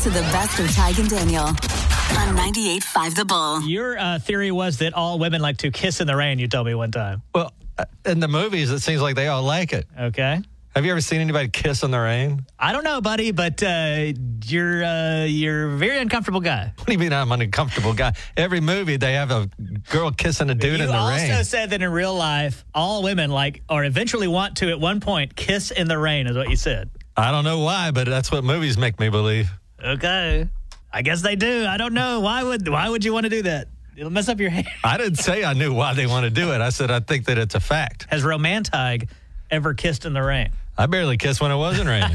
to the best of Tig and Daniel on 98.5 The Bull. Your theory was that all women like to kiss in the rain, you told me one time. Well, in the movies, it seems like they all like it. Okay. Have you ever seen anybody kiss in the rain? I don't know, buddy, but you're a very uncomfortable guy. What do you mean I'm an uncomfortable guy? Every movie, they have a girl kissing a dude in the rain. You also said that in real life, all women like or eventually want to, at one point, kiss in the rain, is what you said. I don't know why, but that's what movies make me believe. Okay. I guess they do. I don't know. Why would you want to do that? It'll mess up your hair. I didn't say I knew why they want to do it. I said I think that it's a fact. Has Romantig ever kissed in the rain? I barely kissed when it wasn't raining.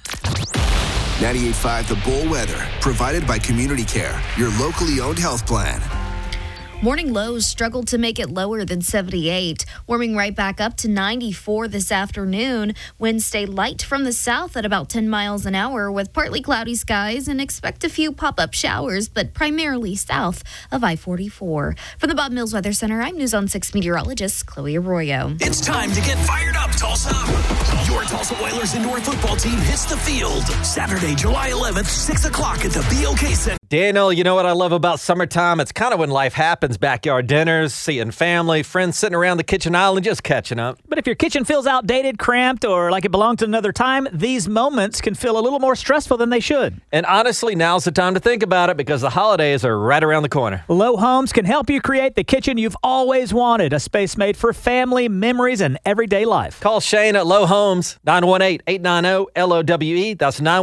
98.5 The Bull weather, provided by Community Care, your locally owned health plan. Morning lows struggled to make it lower than 78, warming right back up to 94 this afternoon. Winds stay light from the south at about 10 miles an hour with partly cloudy skies, and expect a few pop-up showers, but primarily south of I-44. From the Bob Mills Weather Center, I'm News on 6 meteorologist Chloe Arroyo. It's time to get fired up, Tulsa. Your Tulsa Oilers indoor football team hits the field Saturday, July 11th, 6 o'clock at the BOK Center. Daniel, you know what I love about summertime? It's kind of when life happens. Backyard dinners, seeing family, friends sitting around the kitchen island just catching up. But if your kitchen feels outdated, cramped, or like it belonged to another time, these moments can feel a little more stressful than they should. And honestly, now's the time to think about it because the holidays are right around the corner. Lowe Homes can help you create the kitchen you've always wanted, a space made for family, memories, and everyday life. Call Shane at Lowe Homes, 918-890-LOWE. That's 918